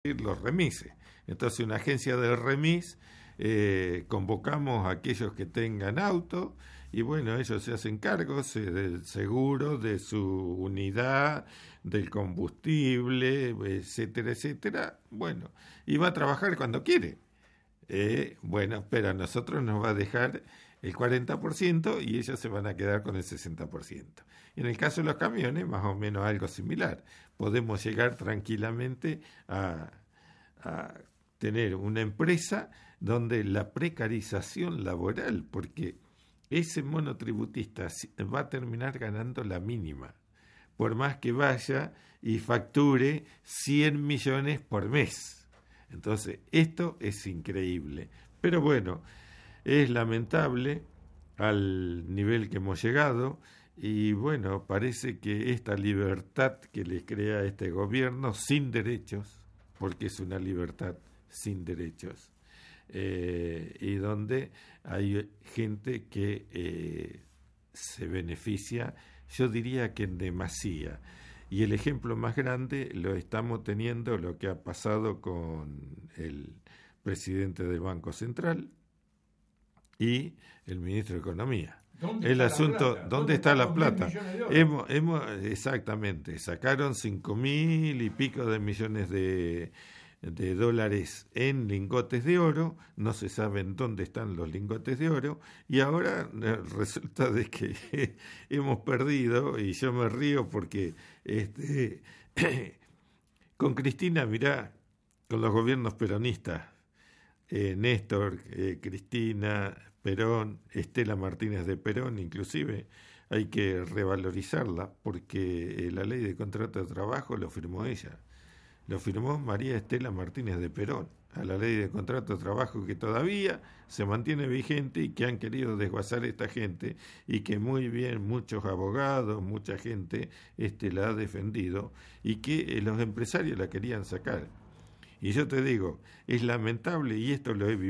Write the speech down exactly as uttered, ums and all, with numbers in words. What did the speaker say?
los remises. Entonces, una agencia de remis, eh, convocamos a aquellos que tengan auto y bueno, ellos se hacen cargos eh, del seguro, de su unidad, del combustible, etcétera, etcétera. Bueno, y va a trabajar cuando quiere. Eh, bueno, pero a nosotros nos va a dejar el cuarenta por ciento y ellos se van a quedar con el sesenta por ciento. En el caso de los camiones, más o menos algo similar. Podemos llegar tranquilamente a, a tener una empresa donde la precarización laboral, porque ese monotributista va a terminar ganando la mínima, por más que vaya y facture cien millones por mes. Entonces, esto es increíble. Pero bueno, es lamentable al nivel que hemos llegado y bueno, parece que esta libertad que les crea este gobierno sin derechos, porque es una libertad sin derechos, eh, y donde hay gente que eh, se beneficia, yo diría que en demasía. Y el ejemplo más grande lo estamos teniendo, lo que ha pasado con el presidente del Banco Central y el ministro de Economía. ¿Dónde el está asunto, la plata? ¿dónde, ¿Dónde está están la los plata? diez millones de euros? Hemos, hemos, exactamente, sacaron cinco mil y pico de millones de, de dólares en lingotes de oro, no se saben dónde están los lingotes de oro, y ahora eh, resulta de que hemos perdido, y yo me río porque este, con Cristina, mirá, con los gobiernos peronistas, eh, Néstor, eh, Cristina, Perón, Estela Martínez de Perón, inclusive, hay que revalorizarla porque la ley de contrato de trabajo lo firmó ella. Lo firmó María Estela Martínez de Perón, a la ley de contrato de trabajo que todavía se mantiene vigente y que han querido desguazar esta gente y que muy bien muchos abogados, mucha gente este, la ha defendido y que eh, los empresarios la querían sacar. Y yo te digo, es lamentable y esto lo he vivido.